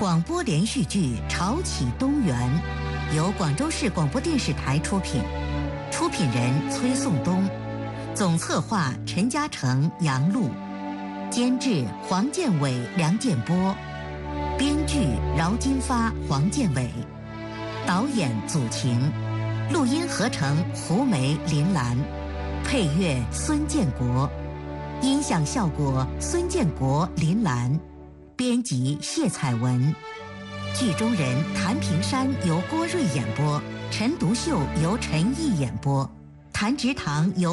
广播连续剧《潮起东园》，由广州市广播电视台出品，出品人崔颂东，总策划陈嘉诚、杨璐，监制黄建伟、梁建波，编剧饶金发、黄建伟，导演祖晴，录音合成胡梅、林兰，配乐孙建国，音响效果孙建国、林兰，编辑谢彩文。剧中人谭平山由郭瑞演播，陈独秀由陈毅演播，谭植堂由